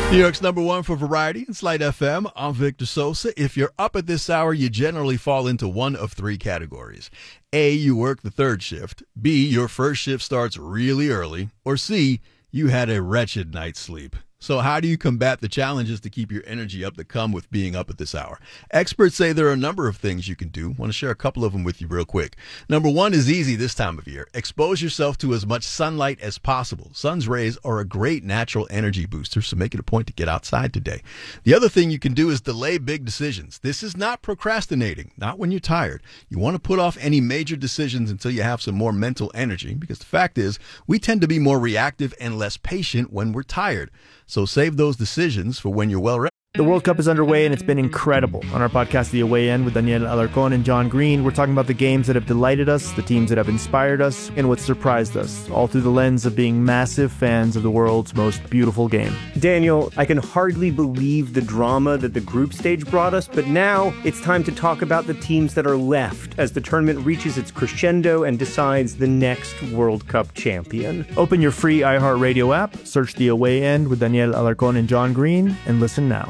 New York's number one for variety and Slight FM. I'm Victor Sosa. If you're up at this hour, you generally fall into one of three categories. A, you work the third shift. B, your first shift starts really early. Or C, you had a wretched night's sleep. So how do you combat the challenges to keep your energy up that come with being up at this hour? Experts say there are a number of things you can do. I want to share a couple of them with you real quick. Number one is easy this time of year. Expose yourself to as much sunlight as possible. Sun's rays are a great natural energy booster, so make it a point to get outside today. The other thing you can do is delay big decisions. This is not procrastinating, not when you're tired. You want to put off any major decisions until you have some more mental energy, because the fact is we tend to be more reactive and less patient when we're tired. So save those decisions for when you're well rested. The World Cup is underway, and it's been incredible. On our podcast, The Away End, with Daniel Alarcón and John Green, we're talking about the games that have delighted us, the teams that have inspired us, and what surprised us, all through the lens of being massive fans of the world's most beautiful game. Daniel, I can hardly believe the drama that the group stage brought us, but now it's time to talk about the teams that are left as the tournament reaches its crescendo and decides the next World Cup champion. Open your free iHeartRadio app, search The Away End with Daniel Alarcón and John Green, and listen now.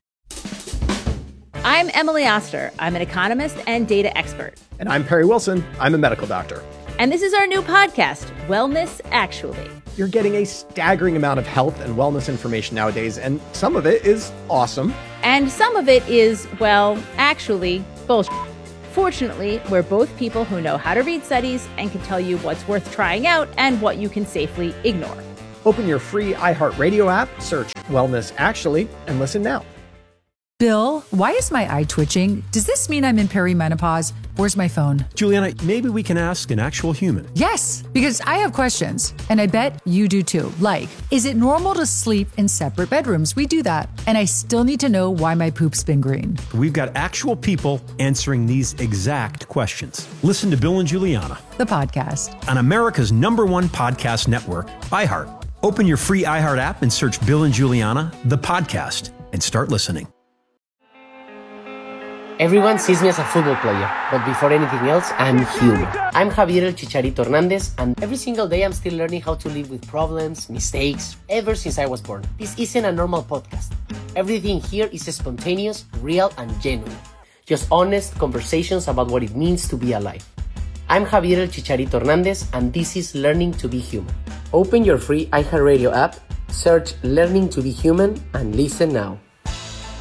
I'm Emily Oster. I'm an economist and data expert. And I'm Perry Wilson. I'm a medical doctor. And this is our new podcast, Wellness Actually. You're getting a staggering amount of health and wellness information nowadays, and some of it is awesome. And some of it is, well, actually, bullshit. Fortunately, we're both people who know how to read studies and can tell you what's worth trying out and what you can safely ignore. Open your free iHeartRadio app, search Wellness Actually, and listen now. Bill, why is my eye twitching? Does this mean I'm in perimenopause? Where's my phone? Juliana, maybe we can ask an actual human. Yes, because I have questions, and I bet you do too. Like, is it normal to sleep in separate bedrooms? We do that. And I still need to know why my poop's been green. We've got actual people answering these exact questions. Listen to Bill and Juliana, the podcast, on America's number one podcast network, iHeart. Open your free iHeart app and search Bill and Juliana, the podcast, and start listening. Everyone sees me as a football player, but before anything else, I'm human. I'm Javier El Chicharito Hernandez, and every single day I'm still learning how to live with problems, mistakes, ever since I was born. This isn't a normal podcast. Everything here is spontaneous, real, and genuine. Just honest conversations about what it means to be alive. I'm Javier El Chicharito Hernandez, and this is Learning to be Human. Open your free iHeartRadio app, search Learning to be Human, and listen now.